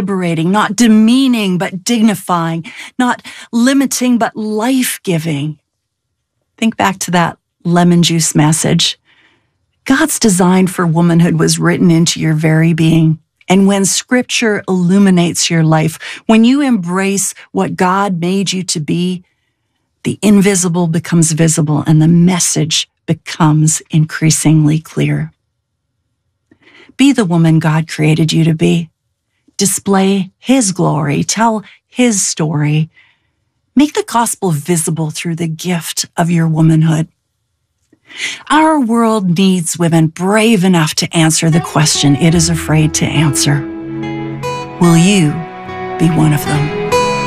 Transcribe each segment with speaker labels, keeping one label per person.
Speaker 1: liberating, not demeaning, but dignifying, not limiting, but life-giving. Think back to that lemon juice message. God's design for womanhood was written into your very being. And when Scripture illuminates your life, when you embrace what God made you to be, the invisible becomes visible and the message becomes increasingly clear. Be the woman God created you to be. Display His glory. Tell His story. Make the gospel visible through the gift of your womanhood. Our world needs women brave enough to answer the question it is afraid to answer. Will you be one of them?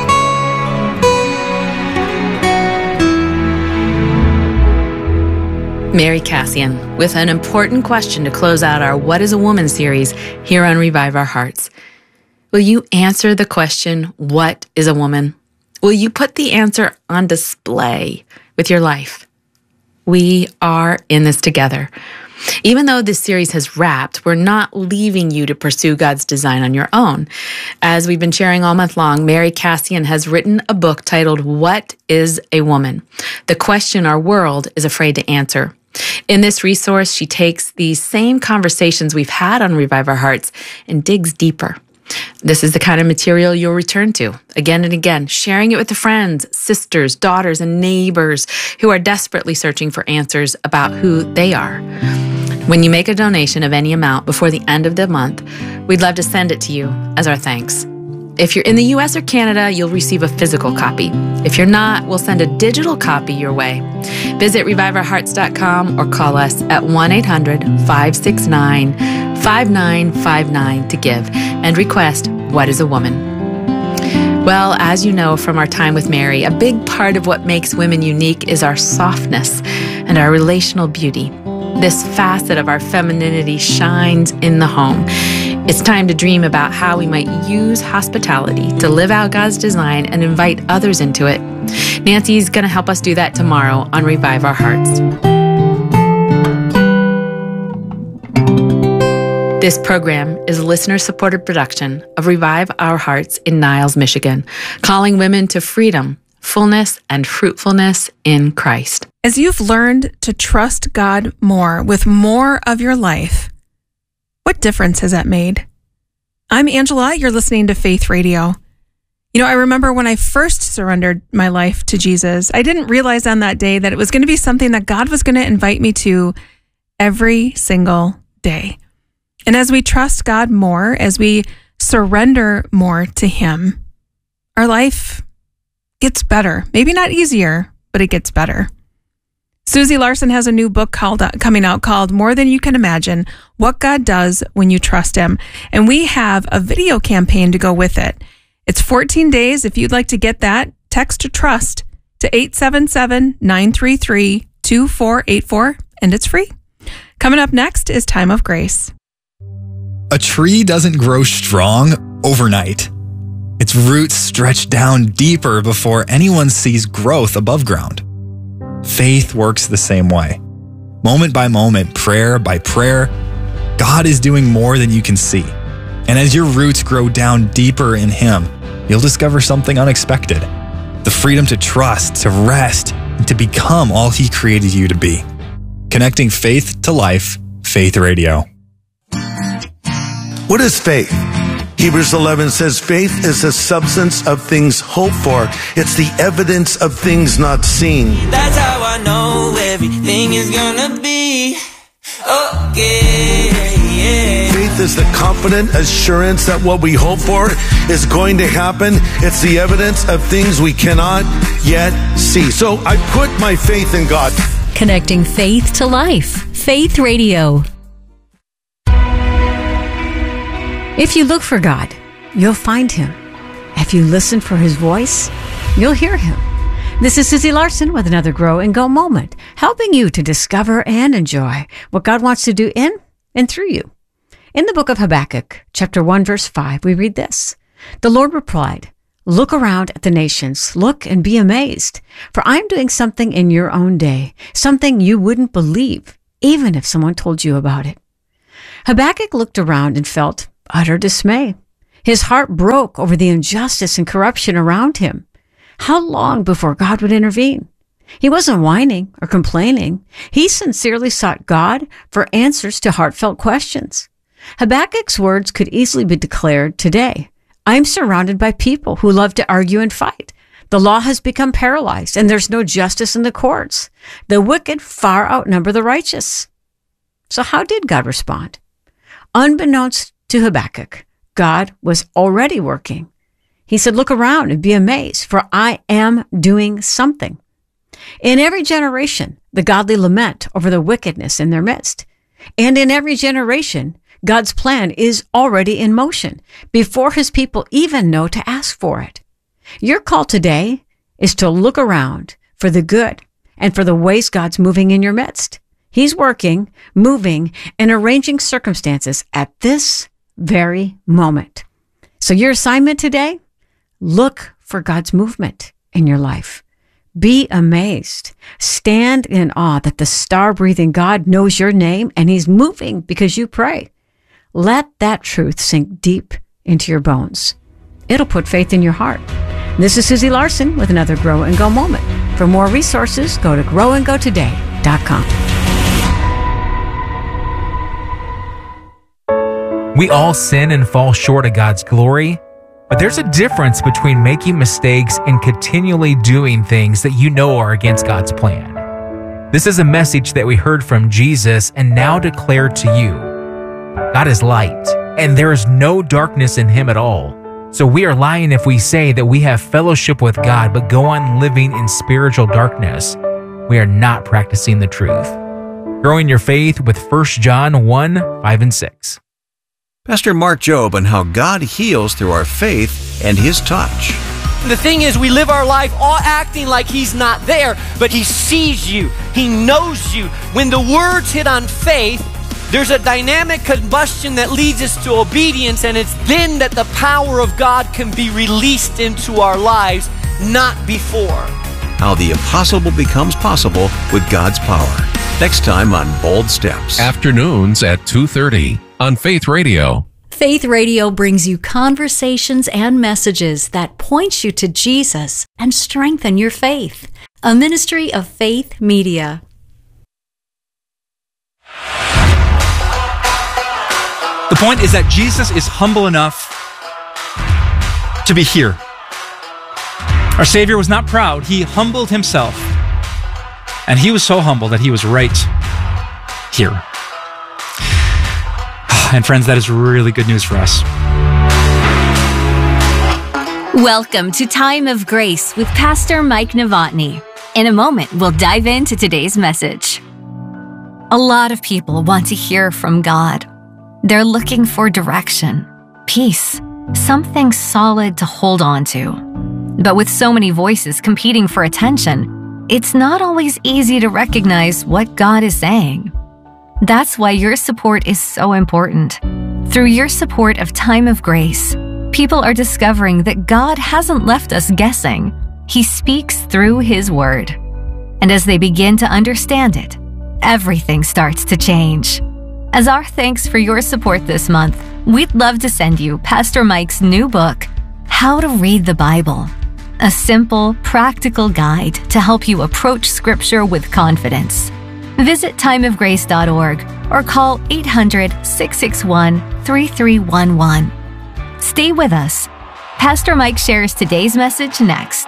Speaker 2: Mary Kassian with an important question to close out our What is a Woman series here on Revive Our Hearts. Will you answer the question, what is a woman? Will you put the answer on display with your life? We are in this together. Even though this series has wrapped, we're not leaving you to pursue God's design on your own. As we've been sharing all month long, Mary Kassian has written a book titled, What is a Woman? The question our world is afraid to answer. In this resource, she takes these same conversations we've had on Revive Our Hearts and digs deeper. This is the kind of material you'll return to again and again, sharing it with the friends, sisters, daughters, and neighbors who are desperately searching for answers about who they are. When you make a donation of any amount before the end of the month, we'd love to send it to you as our thanks. If you're in the U.S. or Canada, you'll receive a physical copy. If you're not, we'll send a digital copy your way. Visit reviveourhearts.com or call us at 1-800-569-5959 to give and request What is a Woman? Well, as you know from our time with Mary, a big part of what makes women unique is our softness and our relational beauty. This facet of our femininity shines in the home. It's time to dream about how we might use hospitality to live out God's design and invite others into it. Nancy's going to help us do that tomorrow on Revive Our Hearts. This program is a listener-supported production of Revive Our Hearts in Niles, Michigan, calling women to freedom, fullness, and fruitfulness in Christ.
Speaker 3: As you've learned to trust God more with more of your life, what difference has that made? I'm Angela. You're listening to Faith Radio. You know, I remember when I first surrendered my life to Jesus, I didn't realize on that day that it was going to be something that God was going to invite me to every single day. And as we trust God more, as we surrender more to Him, our life gets better. Maybe not easier, but it gets better. Susie Larson has a new book coming out called More Than You Can Imagine, What God Does When You Trust Him. And we have a video campaign to go with it. It's 14 days. If you'd like to get that, text to TRUST to 877-933-2484, and it's free. Coming up next is Time of Grace.
Speaker 4: A tree doesn't grow strong overnight. Its roots stretch down deeper before anyone sees growth above ground. Faith works the same way. Moment by moment, prayer by prayer, God is doing more than you can see. And as your roots grow down deeper in Him, you'll discover something unexpected. The freedom to trust, to rest, and to become all He created you to be. Connecting faith to life, Faith Radio.
Speaker 5: What is faith? Hebrews 11 says, faith is the substance of things hoped for. It's the evidence of things not seen.
Speaker 6: That's how I know everything is gonna be okay. Yeah.
Speaker 5: Faith is the confident assurance that what we hope for is going to happen. It's the evidence of things we cannot yet see. So I put my faith in God.
Speaker 7: Connecting faith to life. Faith Radio. If you look for God, you'll find Him. If you listen for His voice, you'll hear Him. This is Susie Larson with another Grow and Go moment, helping you to discover and enjoy what God wants to do in and through you. In the book of Habakkuk, chapter 1, verse 5, we read this. The Lord replied, look around at the nations, look and be amazed, for I'm doing something in your own day, something you wouldn't believe, even if someone told you about it. Habakkuk looked around and felt utter dismay. His heart broke over the injustice and corruption around him. How long before God would intervene? He wasn't whining or complaining. He sincerely sought God for answers to heartfelt questions. Habakkuk's words could easily be declared today. I'm surrounded by people who love to argue and fight. The law has become paralyzed, and there's no justice in the courts. The wicked far outnumber the righteous. So how did God respond? Unbeknownst to Habakkuk, God was already working. He said, look around and be amazed, for I am doing something. In every generation, the godly lament over the wickedness in their midst. And in every generation, God's plan is already in motion before his people even know to ask for it. Your call today is to look around for the good and for the ways God's moving in your midst. He's working, moving, and arranging circumstances at this very moment. So your assignment today, look for God's movement in your life. Be amazed. Stand in awe that the star-breathing God knows your name and he's moving because you pray. Let that truth sink deep into your bones. It'll put faith in your heart. This is Susie Larson with another Grow and Go moment. For more resources, go to growandgotoday.com.
Speaker 8: We all sin and fall short of God's glory, but there's a difference between making mistakes and continually doing things that you know are against God's plan. This is a message that we heard from Jesus and now declare to you. God is light, and there is no darkness in him at all. So we are lying if we say that we have fellowship with God but go on living in spiritual darkness. We are not practicing the truth. Growing your faith with 1 John 1, 5 and 6.
Speaker 9: Pastor Mark Jobe on how God heals through our faith and his touch.
Speaker 10: The thing is, we live our life all acting like he's not there, but he sees you. He knows you. When the words hit on faith, there's a dynamic combustion that leads us to obedience, and it's then that the power of God can be released into our lives, not before.
Speaker 9: How the impossible becomes possible with God's power. Next time on Bold Steps.
Speaker 11: Afternoons at 2:30 on Faith Radio.
Speaker 12: Faith Radio brings you conversations and messages that point you to Jesus and strengthen your faith. A ministry of Faith Media.
Speaker 13: The point is that Jesus is humble enough to be here. Our Savior was not proud. He humbled himself. And he was so humble that he was right here. And friends, that is really good news for us.
Speaker 14: Welcome to Time of Grace with Pastor Mike Novotny. In a moment, we'll dive into today's message. A lot of people want to hear from God. They're looking for direction, peace, something solid to hold on to. But with so many voices competing for attention, it's not always easy to recognize what God is saying. That's why your support is so important. Through your support of Time of Grace, people are discovering that God hasn't left us guessing. He speaks through His Word. And as they begin to understand it, everything starts to change. As our thanks for your support this month, we'd love to send you Pastor Mike's new book, How to Read the Bible. A simple, practical guide to help you approach Scripture with confidence. Visit timeofgrace.org or call 800-661-3311. Stay with us. Pastor Mike shares today's message next.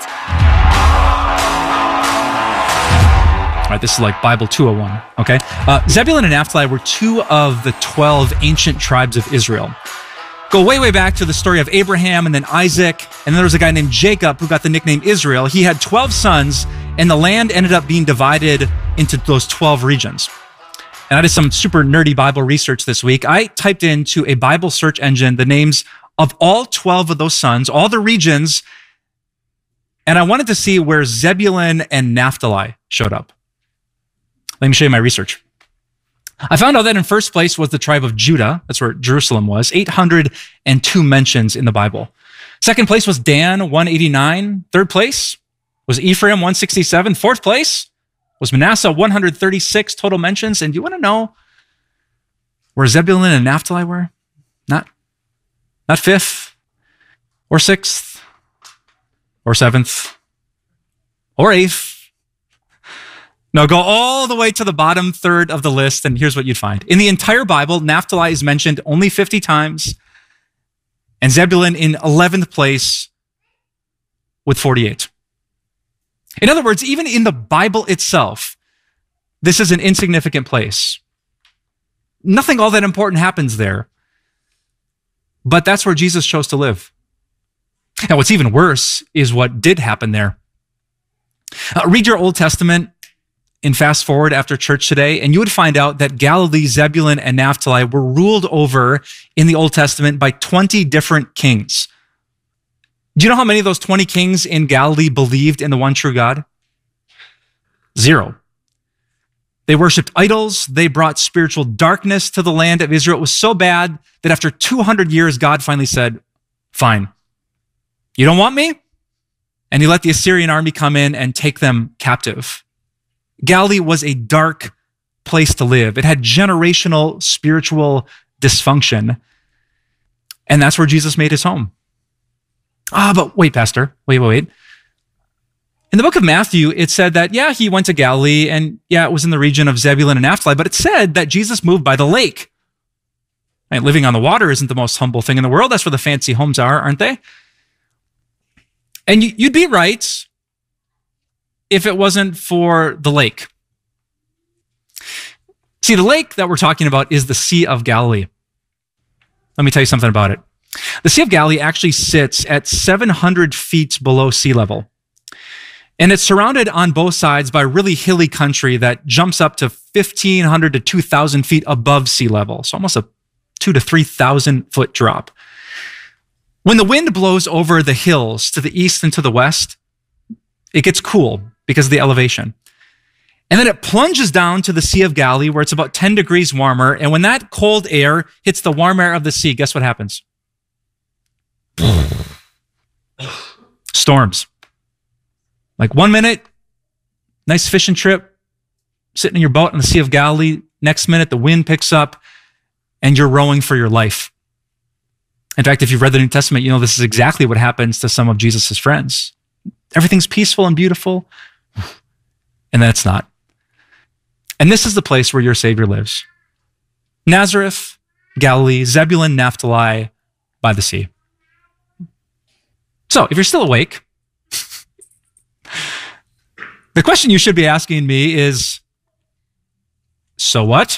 Speaker 13: All right, this is like Bible 201, okay? Zebulun and Naphtali were two of the 12 ancient tribes of Israel. Go way, way back to the story of Abraham and then Isaac, and then there was a guy named Jacob who got the nickname Israel. He had 12 sons, and the land ended up being divided into those 12 regions. And I did some super nerdy Bible research this week. I typed into a Bible search engine the names of all 12 of those sons, all the regions, and I wanted to see where Zebulun and Naphtali showed up. Let me show you my research. I found out that in first place was the tribe of Judah. That's where Jerusalem was. 802 mentions in the Bible. Second place was Dan, 189. Third place was Ephraim, 167. Fourth place was Manasseh, 136 total mentions. And do you want to know where Zebulun and Naphtali were? Not fifth, or 6th or 7th or 8th. No, go all the way to the bottom third of the list, and here's what you'd find. In the entire Bible, Naphtali is mentioned only 50 times, and Zebulun in 11th place with 48. In other words, even in the Bible itself, this is an insignificant place. Nothing all that important happens there. But that's where Jesus chose to live. Now, what's even worse is what did happen there. Read your Old Testament and fast forward after church today, and you would find out that Galilee, Zebulun, and Naphtali were ruled over in the Old Testament by 20 different kings. Do you know how many of those 20 kings in Galilee believed in the one true God? 0. They worshiped idols. They brought spiritual darkness to the land of Israel. It was so bad that after 200 years, God finally said, fine, you don't want me? And he let the Assyrian army come in and take them captive. Galilee was a dark place to live. It had generational spiritual dysfunction. And that's where Jesus made his home. But wait, Pastor, wait. In the book of Matthew, it said that, yeah, he went to Galilee, and yeah, it was in the region of Zebulun and Naphtali, but it said that Jesus moved by the lake. And living on the water isn't the most humble thing in the world. That's where the fancy homes are, aren't they? And you'd be right if it wasn't for the lake. See, the lake that we're talking about is the Sea of Galilee. Let me tell you something about it. The Sea of Galilee actually sits at 700 feet below sea level. And it's surrounded on both sides by really hilly country that jumps up to 1,500 to 2,000 feet above sea level. So almost a 2,000 to 3,000 foot drop. When the wind blows over the hills to the east and to the west, it gets cool because of the elevation. And then it plunges down to the Sea of Galilee where it's about 10 degrees warmer. And when that cold air hits the warm air of the sea, guess what happens? Storms. Like 1 minute, nice fishing trip, sitting in your boat in the Sea of Galilee. Next minute, the wind picks up and you're rowing for your life. In fact, if you've read the New Testament, you know this is exactly what happens to some of Jesus' friends. Everything's peaceful and beautiful, and then it's not. And this is the place where your Savior lives. Nazareth, Galilee, Zebulun, Naphtali, by the sea. So, if you're still awake, the question you should be asking me is, so what?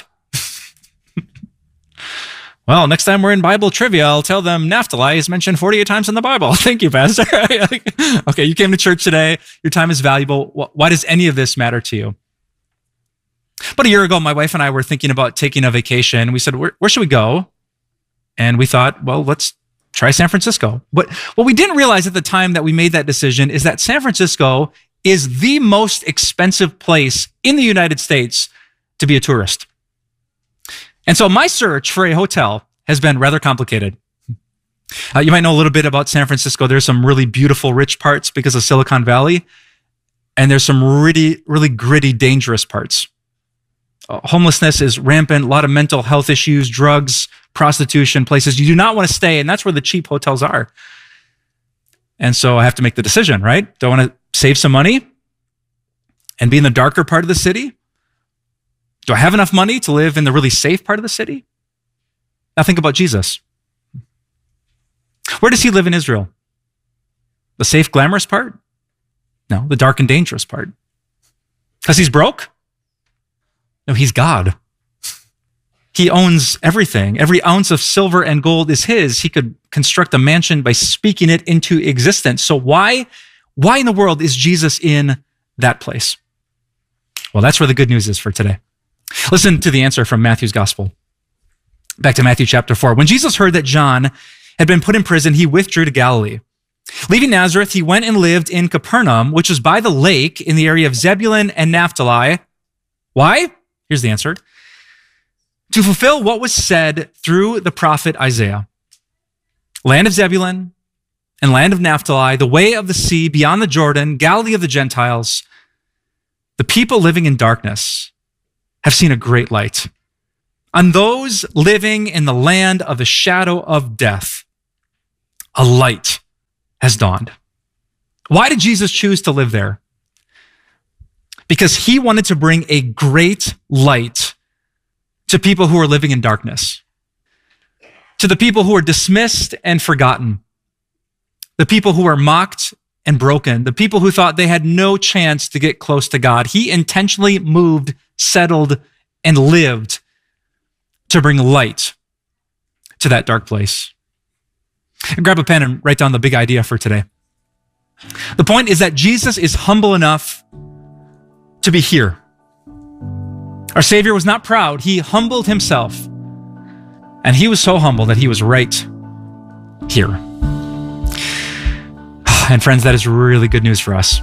Speaker 13: Well, next time we're in Bible trivia, I'll tell them Naphtali is mentioned 48 times in the Bible. Thank you, Pastor. Okay, you came to church today. Your time is valuable. Why does any of this matter to you? About a year ago, my wife and I were thinking about taking a vacation. We said, where should we go? And we thought, well, let's try San Francisco. But what we didn't realize at the time that we made that decision is that San Francisco is the most expensive place in the United States to be a tourist. And so my search for a hotel has been rather complicated. You might know a little bit about San Francisco. There's some really beautiful, rich parts because of Silicon Valley. And there's some really, really gritty, dangerous parts. Homelessness is rampant, a lot of mental health issues, drugs, prostitution, places you do not want to stay. And that's where the cheap hotels are. And so I have to make the decision, right? Do I want to save some money and be in the darker part of the city? Do I have enough money to live in the really safe part of the city? Now think about Jesus. Where does he live in Israel? The safe, glamorous part? No, the dark and dangerous part. Because he's broke? No, he's God. He owns everything. Every ounce of silver and gold is his. He could construct a mansion by speaking it into existence. So why in the world is Jesus in that place? Well, that's where the good news is for today. Listen to the answer from Matthew's gospel. Back to Matthew chapter 4. When Jesus heard that John had been put in prison, he withdrew to Galilee. Leaving Nazareth, he went and lived in Capernaum, which was by the lake in the area of Zebulun and Naphtali. Why? Here's the answer. To fulfill what was said through the prophet Isaiah. Land of Zebulun and land of Naphtali, the way of the sea beyond the Jordan, Galilee of the Gentiles. The people living in darkness have seen a great light. On those living in the land of the shadow of death, a light has dawned. Why did Jesus choose to live there? Because he wanted to bring a great light to people who are living in darkness, to the people who are dismissed and forgotten, the people who are mocked and broken, the people who thought they had no chance to get close to God. He intentionally moved, settled, and lived to bring light to that dark place. Grab a pen and write down the big idea for today. The point is that Jesus is humble enough to be here. Our Savior was not proud. He humbled himself. And he was so humble that he was right here. And friends, that is really good news for us.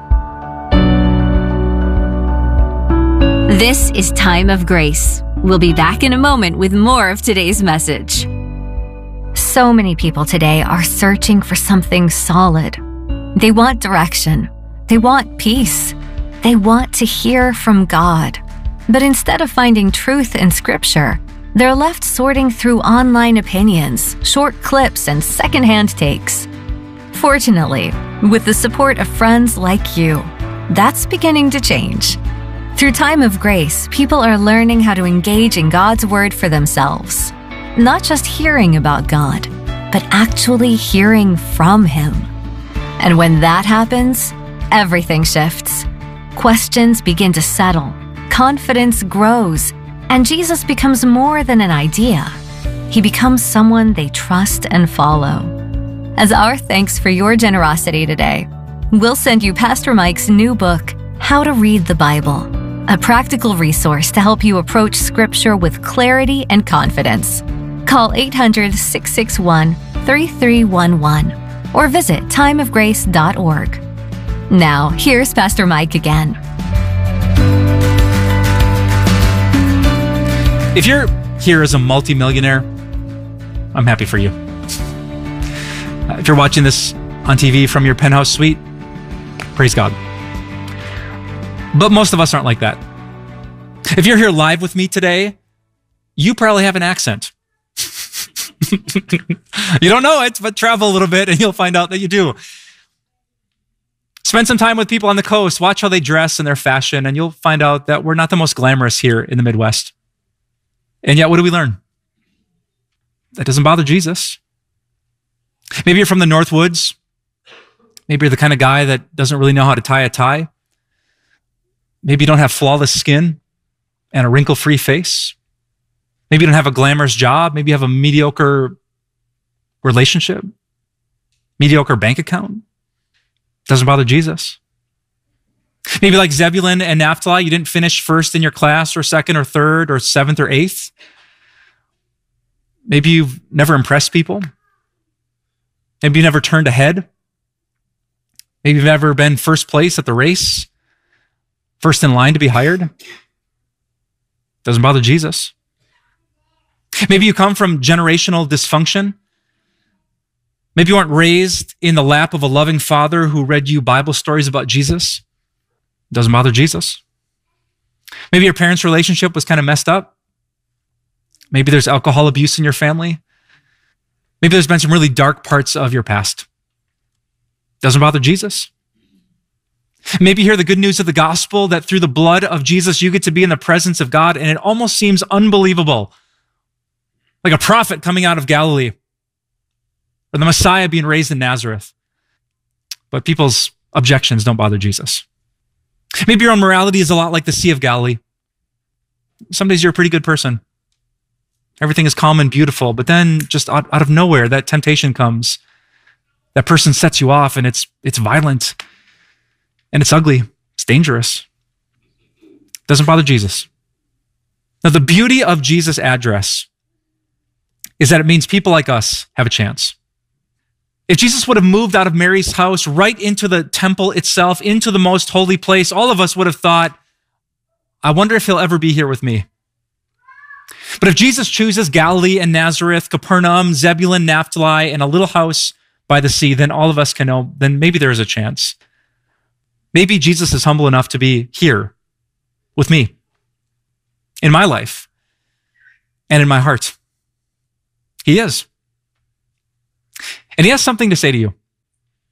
Speaker 14: This is Time of Grace. We'll be back in a moment with more of today's message. So many people today are searching for something solid. They want direction. They want peace. They want to hear from God. But instead of finding truth in Scripture, they're left sorting through online opinions, short clips, and secondhand takes. Fortunately, with the support of friends like you, that's beginning to change. Through Time of Grace, people are learning how to engage in God's Word for themselves. Not just hearing about God, but actually hearing from Him. And when that happens, everything shifts. Questions begin to settle, confidence grows, and Jesus becomes more than an idea. He becomes someone they trust and follow. As our thanks for your generosity today, we'll send you Pastor Mike's new book, How to Read the Bible, a practical resource to help you approach Scripture with clarity and confidence. Call 800-661-3311 or visit timeofgrace.org. Now, here's Pastor Mike again.
Speaker 13: If you're here as a multimillionaire, I'm happy for you. If you're watching this on TV from your penthouse suite, praise God. But most of us aren't like that. If you're here live with me today, you probably have an accent. You don't know it, but travel a little bit and you'll find out that you do. Spend some time with people on the coast. Watch how they dress and their fashion, and you'll find out that we're not the most glamorous here in the Midwest. And yet, what do we learn? That doesn't bother Jesus. Maybe you're from the North Woods. Maybe you're the kind of guy that doesn't really know how to tie a tie. Maybe you don't have flawless skin and a wrinkle-free face. Maybe you don't have a glamorous job. Maybe you have a mediocre relationship, mediocre bank account. Doesn't bother Jesus. Maybe like Zebulun and Naphtali, you didn't finish first in your class or second or third or seventh or eighth. Maybe you've never impressed people. Maybe you never turned ahead. Maybe you've never been first place at the race, first in line to be hired. Doesn't bother Jesus. Maybe you come from generational dysfunction. Maybe you weren't raised in the lap of a loving father who read you Bible stories about Jesus. Doesn't bother Jesus. Maybe your parents' relationship was kind of messed up. Maybe there's alcohol abuse in your family. Maybe there's been some really dark parts of your past. Doesn't bother Jesus. Maybe you hear the good news of the gospel that through the blood of Jesus, you get to be in the presence of God, and it almost seems unbelievable. Like a prophet coming out of Galilee, or the Messiah being raised in Nazareth. But people's objections don't bother Jesus. Maybe your own morality is a lot like the Sea of Galilee. Some days you're a pretty good person. Everything is calm and beautiful, but then just out of nowhere, that temptation comes. That person sets you off, and it's violent, and it's ugly, it's dangerous. Doesn't bother Jesus. Now, the beauty of Jesus' address is that it means people like us have a chance. If Jesus would have moved out of Mary's house right into the temple itself, into the most holy place, all of us would have thought, I wonder if he'll ever be here with me. But if Jesus chooses Galilee and Nazareth, Capernaum, Zebulun, Naphtali, and a little house by the sea, then all of us can know, then maybe there is a chance. Maybe Jesus is humble enough to be here with me, in my life, and in my heart. He is. And he has something to say to you.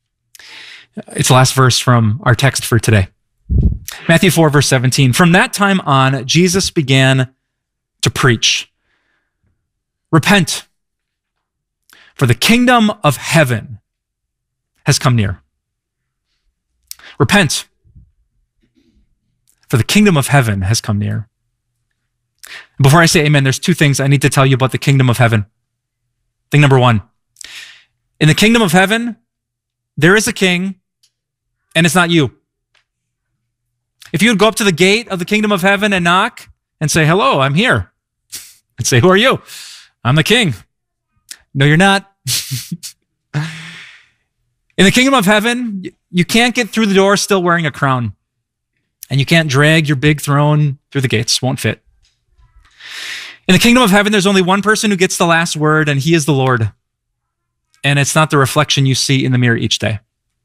Speaker 13: It's the last verse from our text for today. Matthew 4, verse 17. From that time on, Jesus began to preach, "Repent, for the kingdom of heaven has come near." Repent, for the kingdom of heaven has come near. Before I say amen, there's two things I need to tell you about the kingdom of heaven. Thing number one, in the kingdom of heaven, there is a king, and it's not you. If you would go up to the gate of the kingdom of heaven and knock and say, "Hello, I'm here," and say, "Who are you?" "I'm the king." No, you're not. In the kingdom of heaven, you can't get through the door still wearing a crown, and you can't drag your big throne through the gates. Won't fit. In the kingdom of heaven, there's only one person who gets the last word, and he is the Lord. And it's not the reflection you see in the mirror each day.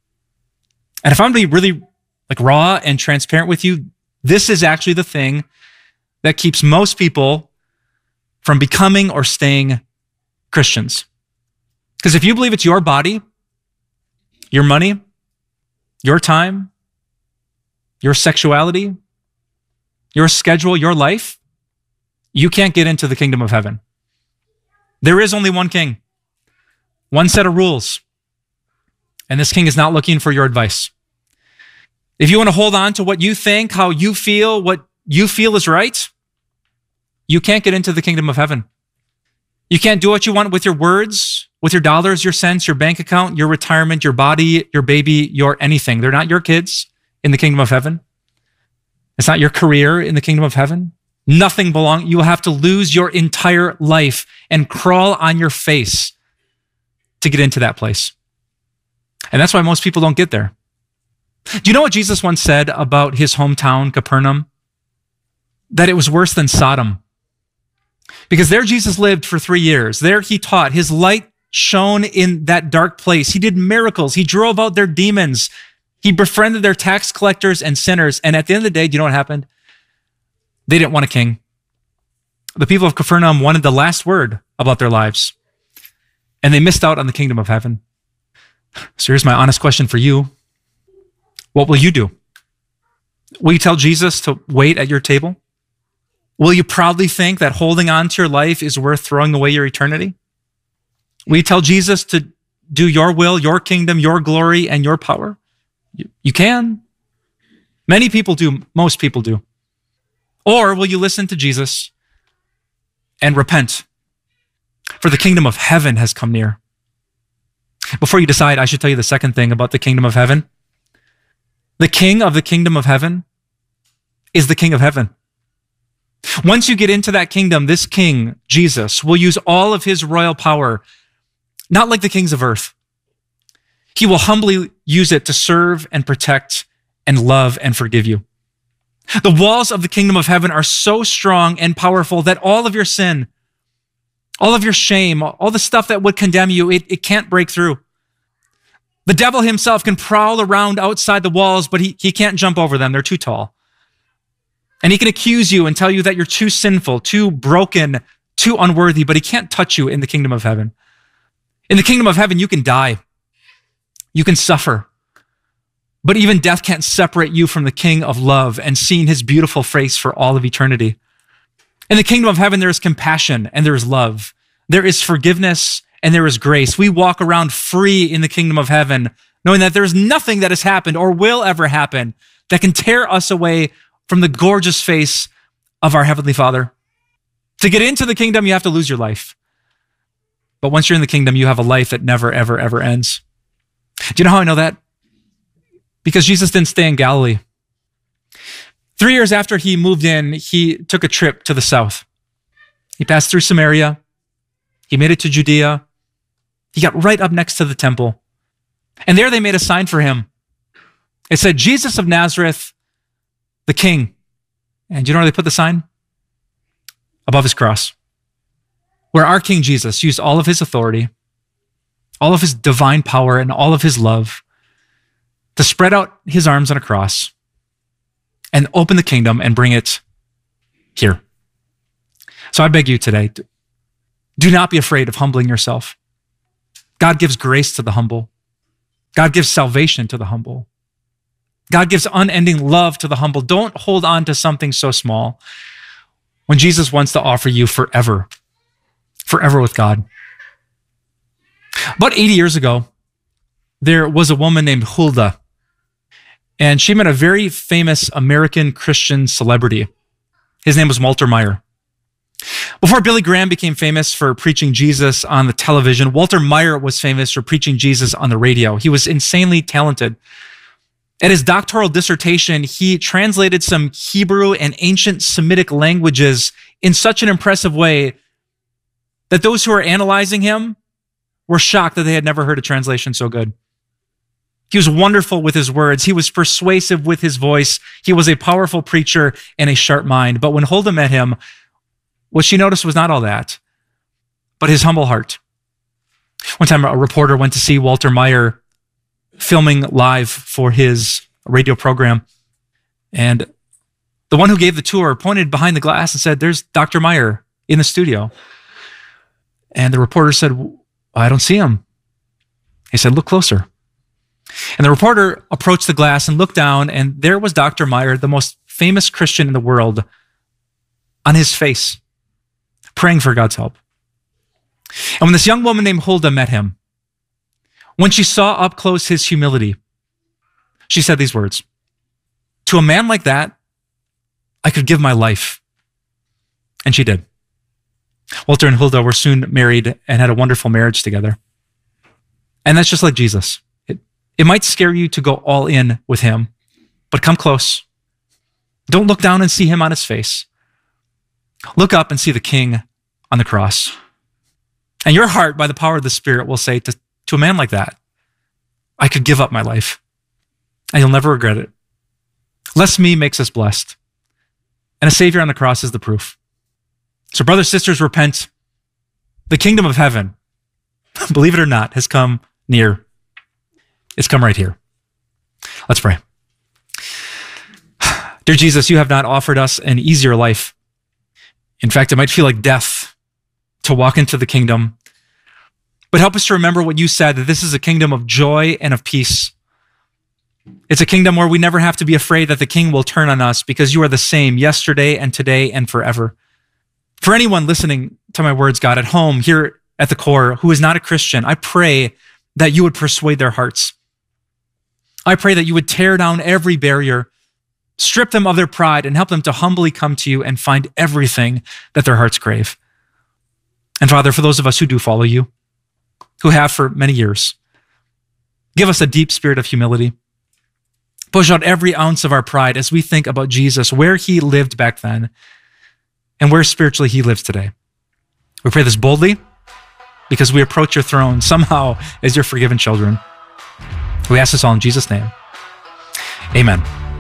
Speaker 13: And if I'm to be really raw and transparent with you, this is actually the thing that keeps most people from becoming or staying Christians. Because if you believe it's your body, your money, your time, your sexuality, your schedule, your life, you can't get into the kingdom of heaven. There is only one king, one set of rules, and this king is not looking for your advice. If you want to hold on to what you think, how you feel, what you feel is right, you can't get into the kingdom of heaven. You can't do what you want with your words, with your dollars, your cents, your bank account, your retirement, your body, your baby, your anything. They're not your kids in the kingdom of heaven. It's not your career in the kingdom of heaven. Nothing belongs. You will have to lose your entire life and crawl on your face to get into that place. And that's why most people don't get there. Do you know what Jesus once said about his hometown, Capernaum? That it was worse than Sodom. Because there Jesus lived for 3 years. There he taught. His light shone in that dark place. He did miracles. He drove out their demons. He befriended their tax collectors and sinners. And at the end of the day, do you know what happened? They didn't want a king. The people of Capernaum wanted the last word about their lives. And they missed out on the kingdom of heaven. So here's my honest question for you. What will you do? Will you tell Jesus to wait at your table? Will you proudly think that holding on to your life is worth throwing away your eternity? Will you tell Jesus to do your will, your kingdom, your glory, and your power? You can. Many people do. Most people do. Or will you listen to Jesus and repent? For the kingdom of heaven has come near. Before you decide, I should tell you the second thing about the kingdom of heaven. The king of the kingdom of heaven is the king of heaven. Once you get into that kingdom, this king, Jesus, will use all of his royal power, not like the kings of earth. He will humbly use it to serve and protect and love and forgive you. The walls of the kingdom of heaven are so strong and powerful that all of your sin, all of your shame, all the stuff that would condemn you, it can't break through. The devil himself can prowl around outside the walls, but he can't jump over them. They're too tall. And he can accuse you and tell you that you're too sinful, too broken, too unworthy, but he can't touch you in the kingdom of heaven. In the kingdom of heaven, you can die. You can suffer. But even death can't separate you from the King of love and seeing his beautiful face for all of eternity. In the kingdom of heaven, there is compassion and there is love. There is forgiveness and there is grace. We walk around free in the kingdom of heaven, knowing that there's nothing that has happened or will ever happen that can tear us away from the gorgeous face of our Heavenly Father. To get into the kingdom, you have to lose your life. But once you're in the kingdom, you have a life that never, ever, ever ends. Do you know how I know that? Because Jesus didn't stay in Galilee. 3 years after he moved in, he took a trip to the south. He passed through Samaria. He made it to Judea. He got right up next to the temple. And there they made a sign for him. It said, Jesus of Nazareth, the King. And do you know where they put the sign? Above his cross. Where our King Jesus used all of his authority, all of his divine power, and all of his love to spread out his arms on a cross and open the kingdom and bring it here. So I beg you today, do not be afraid of humbling yourself. God gives grace to the humble. God gives salvation to the humble. God gives unending love to the humble. Don't hold on to something so small when Jesus wants to offer you forever with God. About 80 years ago, there was a woman named Hulda, and she met a very famous American Christian celebrity. His name was Walter Maier. Before Billy Graham became famous for preaching Jesus on the television, Walter Maier was famous for preaching Jesus on the radio. He was insanely talented. At his doctoral dissertation, he translated some Hebrew and ancient Semitic languages in such an impressive way that those who were analyzing him were shocked that they had never heard a translation so good. He was wonderful with his words. He was persuasive with his voice. He was a powerful preacher and a sharp mind. But when Hulda met him, what she noticed was not all that, but his humble heart. One time, a reporter went to see Walter Maier filming live for his radio program, and the one who gave the tour pointed behind the glass and said, "There's Dr. Maier in the studio." And the reporter said, "I don't see him." He said, "Look closer." And the reporter approached the glass and looked down, and there was Dr. Maier, the most famous Christian in the world, on his face, praying for God's help. And when this young woman named Hulda met him, when she saw up close his humility, she said these words, "To a man like that, I could give my life." And she did. Walter and Hulda were soon married and had a wonderful marriage together. And that's just like Jesus. It might scare you to go all in with him, but come close. Don't look down and see him on his face. Look up and see the King on the cross. And your heart, by the power of the Spirit, will say to a man like that, "I could give up my life, and you'll never regret it." Less me makes us blessed. And a Savior on the cross is the proof. So brothers, sisters, repent. The kingdom of heaven, believe it or not, has come near. It's come right here. Let's pray. Dear Jesus, you have not offered us an easier life. In fact, it might feel like death to walk into the kingdom. But help us to remember what you said, that this is a kingdom of joy and of peace. It's a kingdom where we never have to be afraid that the King will turn on us, because you are the same yesterday and today and forever. For anyone listening to my words, God, at home, here at the core, who is not a Christian, I pray that you would persuade their hearts. I pray that you would tear down every barrier, strip them of their pride, and help them to humbly come to you and find everything that their hearts crave. And Father, for those of us who do follow you, who have for many years, give us a deep spirit of humility. Push out every ounce of our pride as we think about Jesus, where he lived back then, and where spiritually he lives today. We pray this boldly because we approach your throne somehow as your forgiven children. We ask this all in Jesus' name. Amen.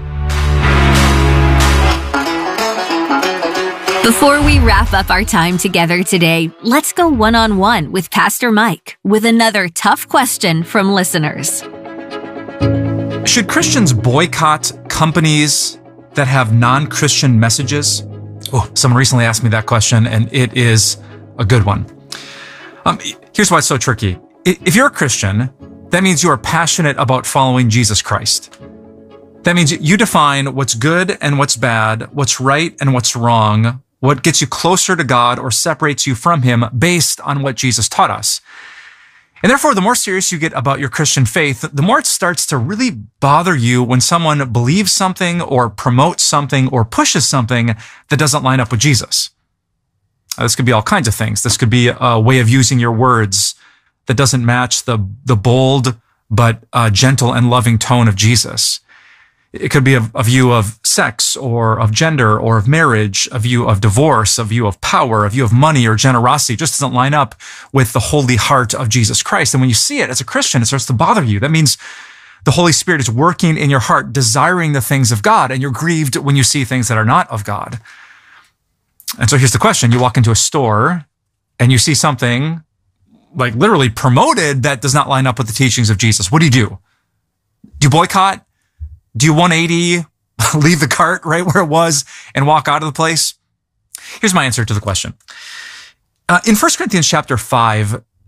Speaker 14: Before we wrap up our time together today, let's go one-on-one with Pastor Mike with another tough question from listeners.
Speaker 4: Should Christians boycott companies that have non-Christian messages? Oh, someone recently asked me that question, and it is a good one. Here's why it's so tricky. If you're a Christian, that means you are passionate about following Jesus Christ. That means you define what's good and what's bad, what's right and what's wrong, what gets you closer to God or separates you from him based on what Jesus taught us. And therefore, the more serious you get about your Christian faith, the more it starts to really bother you when someone believes something or promotes something or pushes something that doesn't line up with Jesus. This could be all kinds of things. This could be a way of using your words that doesn't match the bold but gentle and loving tone of Jesus. It could be a view of sex or of gender or of marriage, a view of divorce, a view of power, a view of money or generosity. It just doesn't line up with the holy heart of Jesus Christ. And when you see it as a Christian, it starts to bother you. That means the Holy Spirit is working in your heart, desiring the things of God, and you're grieved when you see things that are not of God. And so here's the question. You walk into a store and you see something like literally promoted that does not line up with the teachings of Jesus. What do? Do you boycott? Do you 180, leave the cart right where it was and walk out of the place? Here's my answer to the question. In 1 Corinthians chapter 5,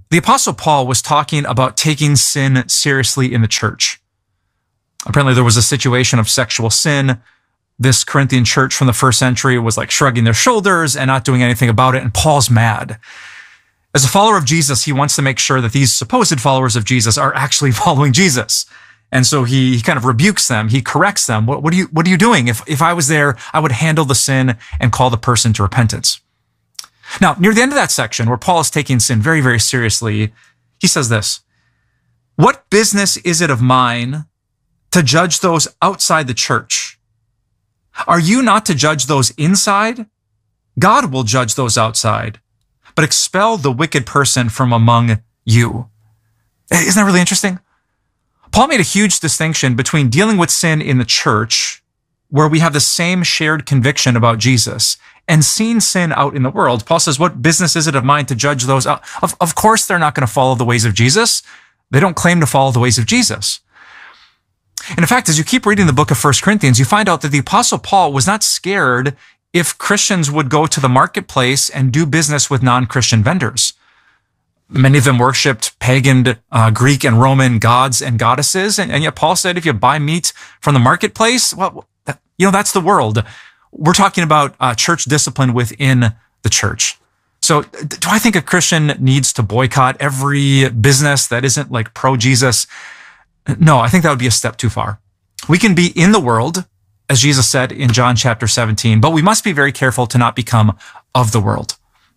Speaker 13: The Apostle Paul was talking about taking sin seriously in the church. Apparently, there was a situation of sexual sin. This Corinthian church from the first century was like shrugging their shoulders and not doing anything about it, and Paul's mad. As a follower of Jesus, he wants to make sure that these supposed followers of Jesus are actually following Jesus. And so he kind of rebukes them. He corrects them. What are you doing? If I was there, I would handle the sin and call the person to repentance. Now, near the end of that section where Paul is taking sin very, very seriously, he says this: "What business is it of mine to judge those outside the church? Are you not to judge those inside? God will judge those outside, but expel the wicked person from among you." Isn't that really interesting? Paul made a huge distinction between dealing with sin in the church, where we have the same shared conviction about Jesus, and seeing sin out in the world. Paul says, what business is it of mine to judge those out? Of course, they're not going to follow the ways of Jesus. They don't claim to follow the ways of Jesus. And in fact, as you keep reading the book of 1 Corinthians, you find out that the Apostle Paul was not scared if Christians would go to the marketplace and do business with non-Christian vendors. Many of them worshipped pagan Greek and Roman gods and goddesses. And yet Paul said, if you buy meat from the marketplace, well, that's the world. We're talking about church discipline within the church. So do I think a Christian needs to boycott every business that isn't like pro-Jesus? No, I think that would be a step too far. We can be in the world, as Jesus said in John chapter 17, but we must be very careful to not become of the world.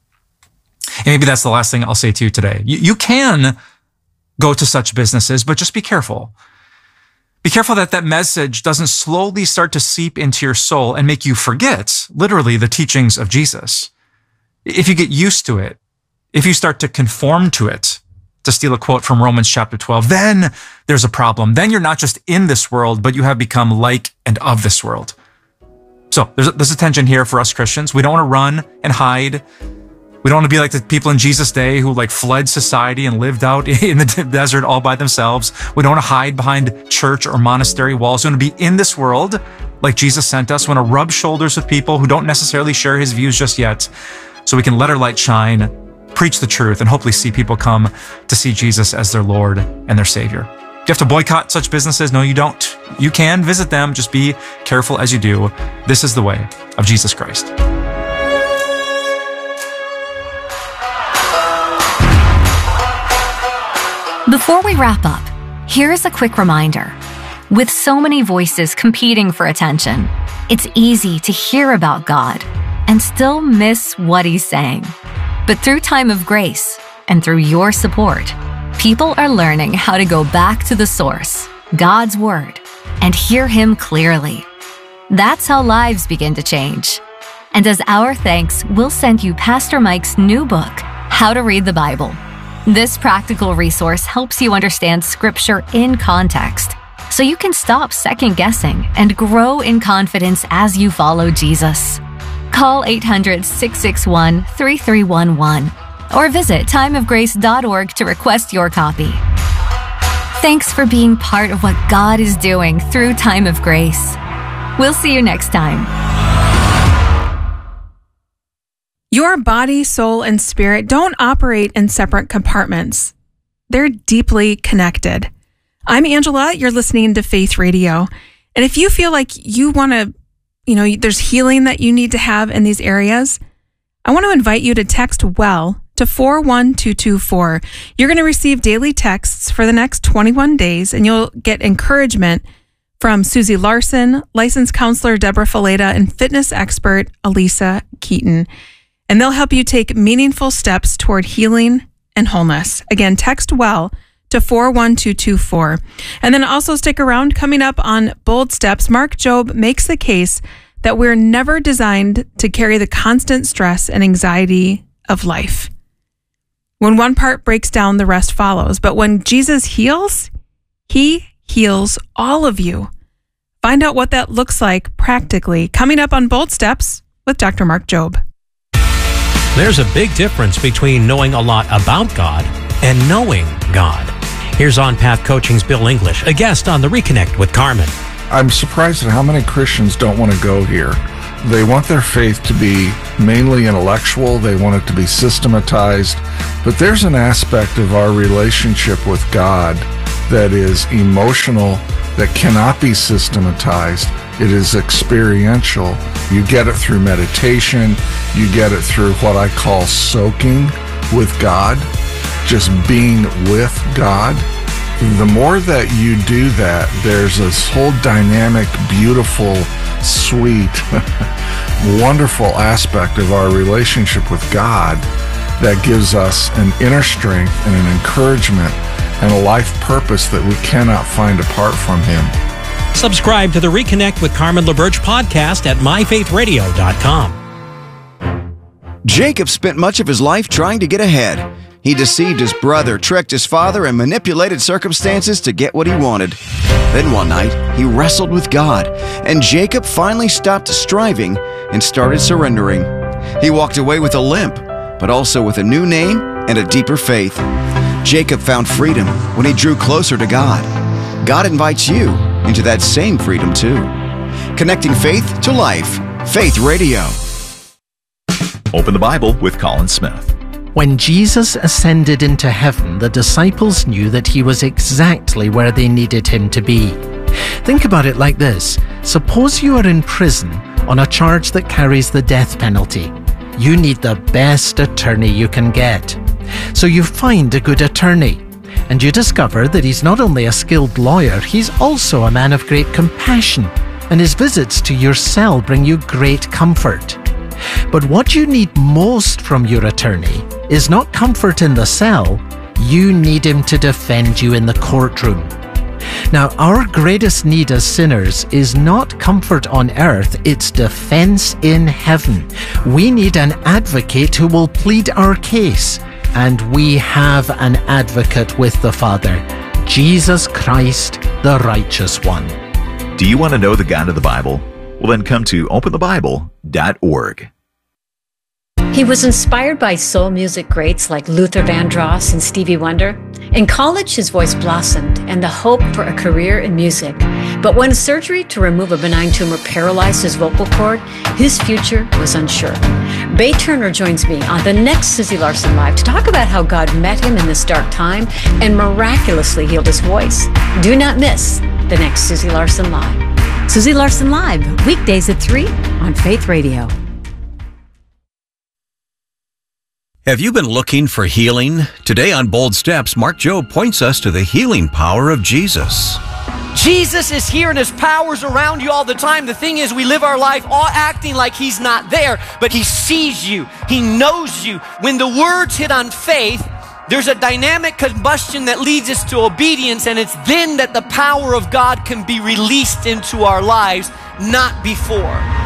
Speaker 13: And maybe that's the last thing I'll say to you today. You can go to such businesses, but just be careful. Be careful that that message doesn't slowly start to seep into your soul and make you forget, literally, the teachings of Jesus. If you get used to it, if you start to conform to it, to steal a quote from Romans chapter 12, then there's a problem. Then you're not just in this world, but you have become like and of this world. So there's a tension here for us Christians. We don't want to run and hide. We don't want to be like the people in Jesus' day who like fled society and lived out in the desert all by themselves. We don't want to hide behind church or monastery walls. We want to be in this world like Jesus sent us. We want to rub shoulders with people who don't necessarily share his views just yet, so we can let our light shine, preach the truth, and hopefully see people come to see Jesus as their Lord and their Savior. Do you have to boycott such businesses? No, you don't. You can visit them. Just be careful as you do. This is the way of Jesus Christ.
Speaker 14: Before we wrap up, here's a quick reminder. With so many voices competing for attention, it's easy to hear about God and still miss what he's saying. But through Time of Grace and through your support, people are learning how to go back to the source, God's Word, and hear him clearly. That's how lives begin to change. And as our thanks, we'll send you Pastor Mike's new book, How to Read the Bible. This practical resource helps you understand Scripture in context, so you can stop second-guessing and grow in confidence as you follow Jesus. Call 800-661-3311 or visit timeofgrace.org to request your copy. Thanks for being part of what God is doing through Time of Grace. We'll see you next time.
Speaker 3: Your body, soul, and spirit don't operate in separate compartments. They're deeply connected. I'm Angela. You're listening to Faith Radio. And if you feel like you want to, there's healing that you need to have in these areas, I want to invite you to text WELL to 41224. You're going to receive daily texts for the next 21 days, and you'll get encouragement from Susie Larson, licensed counselor Deborah Fileta, and fitness expert Elisa Keaton. And they'll help you take meaningful steps toward healing and wholeness. Again, text WELL to 41224. And then also stick around. Coming up on Bold Steps, Mark Jobe makes the case that we're never designed to carry the constant stress and anxiety of life. When one part breaks down, the rest follows. But when Jesus heals, he heals all of you. Find out what that looks like practically. Coming up on Bold Steps with Dr. Mark Jobe.
Speaker 15: There's a big difference between knowing a lot about God and knowing God. Here's On Path Coaching's Bill English, a guest on the Reconnect with Carmen.
Speaker 16: I'm surprised at how many Christians don't want to go here. They want their faith to be mainly intellectual. They want it to be systematized. But there's an aspect of our relationship with God that is emotional, that cannot be systematized. It is experiential. You get it through meditation. You get it through what I call soaking with God, just being with God. The more that you do that, there's this whole dynamic, beautiful, sweet, wonderful aspect of our relationship with God that gives us an inner strength and an encouragement and a life purpose that we cannot find apart from Him.
Speaker 15: Subscribe to the Reconnect with Carmen LaBerge podcast at myfaithradio.com.
Speaker 17: Jacob spent much of his life trying to get ahead. He deceived his brother, tricked his father, and manipulated circumstances to get what he wanted. Then one night, he wrestled with God, and Jacob finally stopped striving and started surrendering. He walked away with a limp, but also with a new name and a deeper faith. Jacob found freedom when he drew closer to God. God invites you into that same freedom too. Connecting faith to life. Faith Radio.
Speaker 18: Open the Bible with Colin Smith.
Speaker 19: When Jesus ascended into heaven, the disciples knew that he was exactly where they needed him to be. Think about it like this. Suppose you are in prison on a charge that carries the death penalty. You need the best attorney you can get. So you find a good attorney, and you discover that he's not only a skilled lawyer, he's also a man of great compassion, and his visits to your cell bring you great comfort. But what you need most from your attorney is not comfort in the cell. You need him to defend you in the courtroom. Now, our greatest need as sinners is not comfort on earth, it's defense in heaven. We need an advocate who will plead our case, and we have an advocate with the Father, Jesus Christ, the righteous one.
Speaker 18: Do you want to know the God of the Bible? Well, then come to openthebible.org.
Speaker 7: He was inspired by soul music greats like Luther Vandross and Stevie Wonder. In college, his voice blossomed and the hope for a career in music. But when surgery to remove a benign tumor paralyzed his vocal cord, his future was unsure. Bay Turner joins me on the next Susie Larson Live to talk about how God met him in this dark time and miraculously healed his voice. Do not miss the next Susie Larson Live.
Speaker 12: Susie Larson Live, weekdays at 3 on Faith Radio.
Speaker 9: Have you been looking for healing? Today on Bold Steps, Mark Jobe points us to the healing power of Jesus.
Speaker 10: Jesus is here and His power's around you all the time. The thing is, we live our life all acting like He's not there, but He sees you. He knows you. When the words hit on faith, there's a dynamic combustion that leads us to obedience, and it's then that the power of God can be released into our lives, not before.